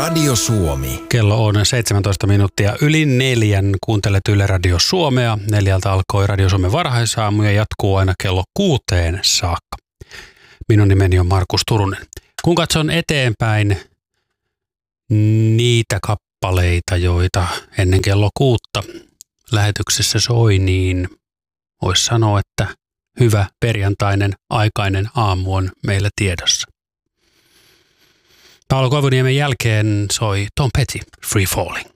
Radio Suomi. Kello on 17 minuuttia yli 4. Kuuntelet Yle Radio Suomea. 4 alkoi Radio Suomen varhaisaamu ja jatkuu aina kello 6 saakka. Minun nimeni on Markus Turunen. Kun katson eteenpäin niitä kappaleita, joita ennen kello 6 lähetyksessä soi, niin voisi sanoa, että hyvä perjantainen aikainen aamu on meillä tiedossa. Paolo Koivuniemen jälkeen soi Tom Petty, Free Falling.